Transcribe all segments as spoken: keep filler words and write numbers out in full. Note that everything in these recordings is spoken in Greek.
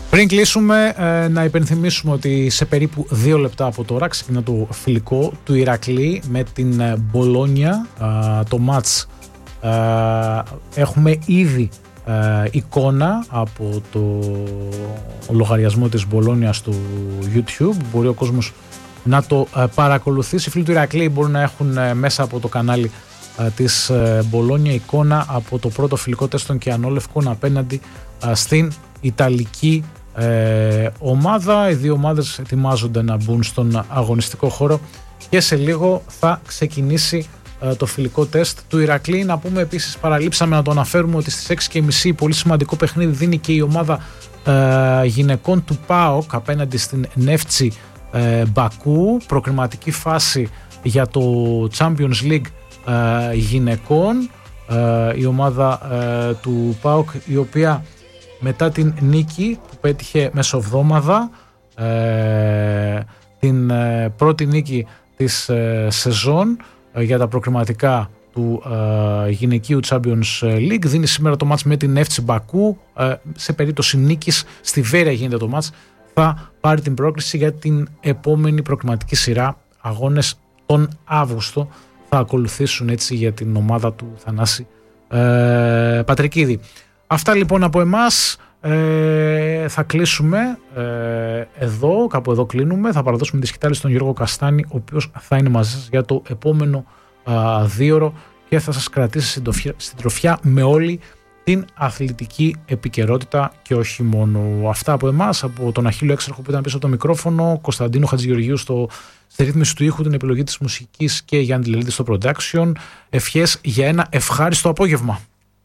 Πριν κλείσουμε, ε, να υπενθυμίσουμε ότι σε περίπου δύο λεπτά από τώρα ξεκινά το φιλικό του Ηρακλή με την Μπολόνια. Ε, το μάτς ε, έχουμε ήδη ε, εικόνα από το λογαριασμό της Μπολόνια στο YouTube. Μπορεί ο κόσμος να το ε, παρακολουθήσει. Οι φίλοι του Ηρακλή μπορούν να έχουν ε, μέσα από το κανάλι ε, της ε, Μπολόνια εικόνα από το πρώτο φιλικό τεστ των κιανόλευκων απέναντι ε, στην Ιταλική ε, ομάδα. Οι δύο ομάδες ετοιμάζονται να μπουν στον αγωνιστικό χώρο και σε λίγο θα ξεκινήσει ε, το φιλικό τεστ του Ηρακλή. Να πούμε επίσης, παραλείψαμε να το αναφέρουμε, ότι στις έξι και μισή πολύ σημαντικό παιχνίδι δίνει και η ομάδα ε, γυναικών του ΠΑΟΚ απέναντι στην Νεύτσι ε, Μπακού, προκριματική φάση για το Champions League ε, γυναικών. Ε, η ομάδα ε, του ΠΑΟΚ, η οποία μετά την νίκη που πέτυχε μεσοβδόμαδα, ε, την ε, πρώτη νίκη της ε, σεζόν ε, για τα προκριματικά του ε, γυναικείου Champions League, δίνει σήμερα το μάτς με την Νεύτσι Μπακού. Ε, σε περίπτωση νίκης, στη Βέρεια γίνεται το μάτς, θα πάρει την πρόκριση για την επόμενη προκριματική σειρά. Αγώνες τον Αύγουστο θα ακολουθήσουν έτσι για την ομάδα του Θανάση ε, Πατρικίδη. Αυτά λοιπόν από εμάς. Ε, θα κλείσουμε ε, εδώ, κάπου εδώ κλείνουμε. Θα παραδώσουμε τη σκητάλη στον Γιώργο Καστάνη, ο οποίος θα είναι μαζί σας για το επόμενο α, δίωρο και θα σας κρατήσει συντροφιά, συντροφιά με όλη την αθλητική επικαιρότητα και όχι μόνο. Αυτά από εμάς, από τον Αχίλλο Έξαρχο που ήταν πίσω από το μικρόφωνο, Κωνσταντίνο Χατζηγεωργίου στο, στη ρύθμιση του ήχου, την επιλογή της μουσικής και Γιάννη Λελίδη στο production. Ευχές για ένα ευχάριστο απόγευμα.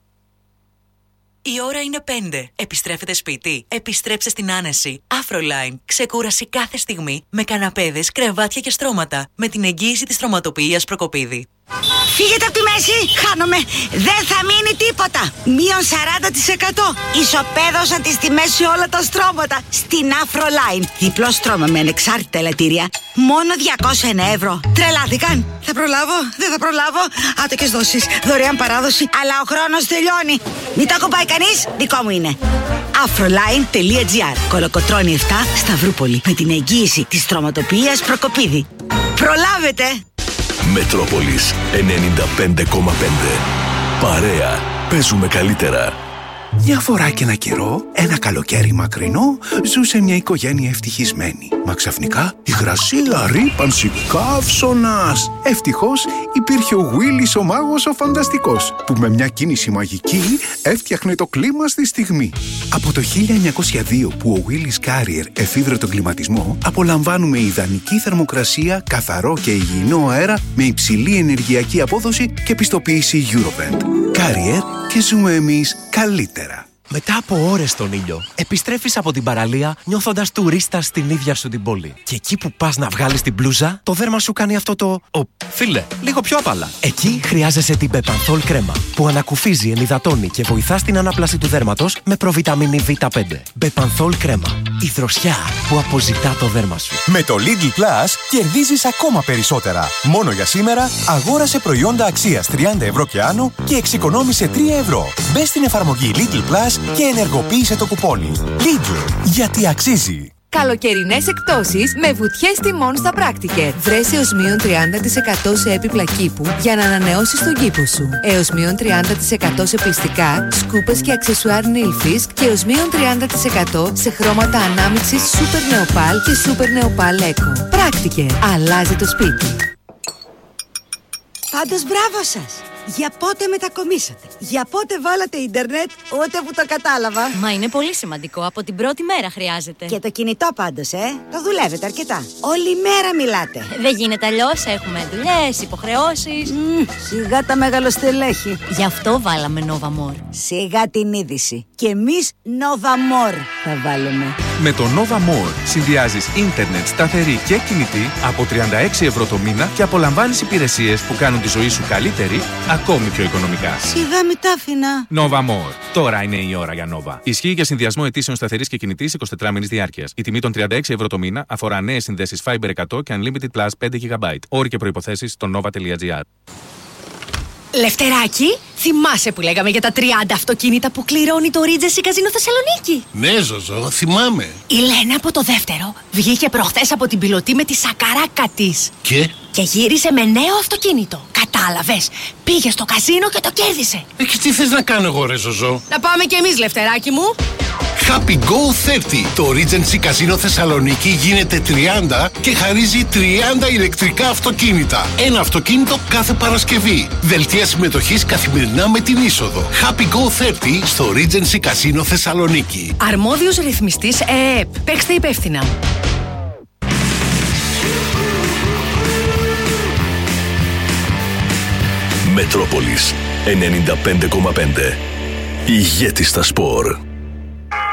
Η ώρα είναι πέντε. Επιστρέφετε σπίτι. Επιστρέψε στην άνεση. Afroline. Ξεκούραση κάθε στιγμή με καναπέδες, κρεβάτια και στρώματα. Με την εγγύηση της στρωματοποιίας Προκοπίδη. Φύγετε από τη μέση, χάνομαι. Δεν θα μείνει τίποτα. Μείον σαράντα τοις εκατό. Ισοπαίδωσα τις τιμές σε όλα τα στρώματα. Στην Afroline. Διπλό στρώμα με ανεξάρτητα ελαττήρια. Μόνο διακόσια ένα ευρώ. Τρελάθηκαν. Θα προλάβω, δεν θα προλάβω. Άτοκες δόσεις, δωρεάν παράδοση. Αλλά ο χρόνος τελειώνει. Μην το ακουμπάει κανείς, δικό μου είναι. Afroline.gr. Κολοκοτρώνη επτά, Σταυρούπολη. Με την εγγύηση της στρωματοποιίας Προκοπίδη. Προλάβετε. Μετρόπολης ενενήντα πέντε κόμμα πέντε. Παρέα. Παίζουμε καλύτερα. Μια φορά και ένα καιρό, ένα καλοκαίρι μακρινό, ζούσε μια οικογένεια ευτυχισμένη. Μα ξαφνικά υγρασία, ρύπανση, καύσωνας. Ευτυχώς υπήρχε ο Γουίλης ο μάγος ο φανταστικός, που με μια κίνηση μαγική έφτιαχνε το κλίμα στη στιγμή. Από το χίλια εννιακόσια δύο που ο Willis Carrier εφήβρε τον κλιματισμό, απολαμβάνουμε ιδανική θερμοκρασία, καθαρό και υγιεινό αέρα με υψηλή ενεργειακή απόδοση και πιστοποίηση Eurovent. Carrier, και ζούμε εμείς καλύτερα. Μετά από ώρες στον ήλιο, επιστρέφεις από την παραλία νιώθοντας τουρίστας στην ίδια σου την πόλη. Και εκεί που πας να βγάλεις την μπλούζα, το δέρμα σου κάνει αυτό το «Ω, φίλε, λίγο πιο απαλά». Εκεί χρειάζεσαι την Bepanthol κρέμα, που ανακουφίζει, ενυδατώνει και βοηθά στην ανάπλαση του δέρματος με προβιταμίνη βι πέντε. Bepanthol κρέμα. Η δροσιά που αποζητά το δέρμα σου. Με το Lidl Plus κερδίζεις ακόμα περισσότερα. Μόνο για σήμερα, αγόρασε προϊόντα αξίας τριάντα ευρώ και άνω και εξοικονόμησε τρία ευρώ. Μπες στην εφαρμογή Lidl Plus και ενεργοποίησε το κουπόνι. Lidl, γιατί αξίζει. Καλοκαιρινές εκπτώσεις με βουτιές τιμών στα Practiker. Βρες έως μείον τριάντα τοις εκατό σε έπιπλα κήπου για να ανανεώσεις τον κήπο σου. Έως μείον τριάντα τοις εκατό σε πλυστικά, σκούπες και αξεσουάρ Nail Fisk και έως μείον τριάντα τοις εκατό σε χρώματα ανάμειξης Super Neopal και Super Neopal Eco. Practiker. Αλλάζει το σπίτι. Πάντως μπράβο σας. Για πότε μετακομίσατε? Για πότε βάλατε ίντερνετ? Ούτε που το κατάλαβα. Μα είναι πολύ σημαντικό. Από την πρώτη μέρα χρειάζεται. Και το κινητό πάντως, ε. Το δουλεύετε αρκετά. Όλη μέρα μιλάτε. Δεν γίνεται αλλιώς. Έχουμε δουλειές, υποχρεώσεις. Mm, σιγά τα μεγαλοστελέχη. Γι' αυτό βάλαμε Nova More. Σιγά την είδηση. Και εμείς Nova More θα βάλουμε. Με το Nova More συνδυάζεις ίντερνετ σταθερή και κινητή από τριάντα έξι ευρώ το μήνα και απολαμβάνεις υπηρεσίες που κάνουν τη ζωή σου καλύτερη, ακόμη πιο οικονομικά. Σιγά μην τα άφηνα. Nova More. Τώρα είναι η ώρα για Nova. Ισχύει για συνδυασμό αιτήσεων σταθερής και κινητής εικοσιτετράμηνης διάρκειας. Η τιμή των τριάντα έξι ευρώ το μήνα αφορά νέες συνδέσεις Fiber εκατό και Unlimited Plus πέντε τζι μπι. Όροι και προϋποθέσεις στο nova τελεία gr. Λευτεράκι, θυμάσαι που λέγαμε για τα τριάντα αυτοκίνητα που κληρώνει το Regency Casino Θεσσαλονίκη? Ναι, Ζωζό, θυμάμαι. Η Λένα από το δεύτερο βγήκε προχθές από την πιλωτή με τη σακαράκα της. Και? Και γύρισε με νέο αυτοκίνητο. Κατάλαβες, πήγε στο καζίνο και το κέρδισε. Ε, και τι θες να κάνω εγώ, ρε Ζωζό? Να πάμε κι εμείς, Λευτεράκι μου. Happy Go τριάντα. Το Regency Casino Θεσσαλονίκη γίνεται τριάντα και χαρίζει τριάντα ηλεκτρικά αυτοκίνητα. Ένα αυτοκίνητο κάθε Παρασκευή. Δελτία συμμετοχής καθημερινά με την είσοδο. Happy Go τριάντα στο Regency Casino Θεσσαλονίκη. Αρμόδιος ρυθμιστής ΕΕΠ. Παίξτε υπεύθυνα. Μετρόπολης ενενήντα πέντε κόμμα πέντε. Ηγέτη στα σπορ.